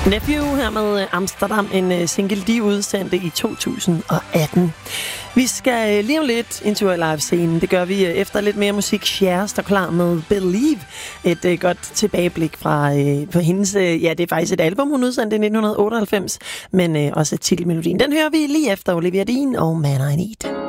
Nephew her med Amsterdam, en single, de udsendte i 2018. Vi skal lige om lidt ind til live-scenen. Det gør vi efter lidt mere musik. Cher står klar med Believe. Et godt tilbageblik fra hendes... Ja, det er faktisk et album, hun udsendte i 1998, men også titelmelodien. Den hører vi lige efter Olivia Dean og Man I Need.